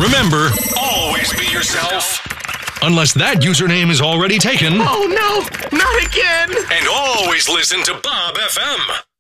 Remember, always be yourself. Unless that username is already taken. Oh no, not again! And always listen to Bob FM.